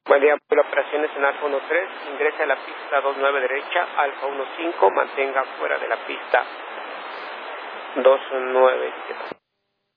Buen día, por operaciones en Alfa 13, ingrese a la pista 29 derecha, Alfa 15, mantenga fuera de la pista 297.